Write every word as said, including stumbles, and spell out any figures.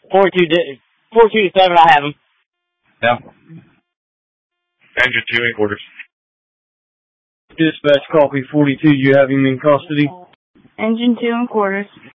forty-two, forty-two to seven, I have him. Yeah. Engine two in quarters. Dispatch copy forty-two, you have him in custody? Engine two in quarters.